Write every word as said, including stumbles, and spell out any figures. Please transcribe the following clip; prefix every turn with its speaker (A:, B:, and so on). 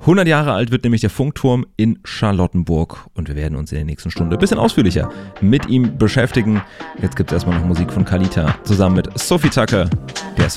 A: hundert Jahre alt wird nämlich der Funkturm in Charlottenburg und wir werden uns in der nächsten Stunde ein bisschen ausführlicher mit ihm beschäftigen. Jetzt gibt es erstmal noch Musik von Kalita zusammen mit Sophie Tucker, der Song.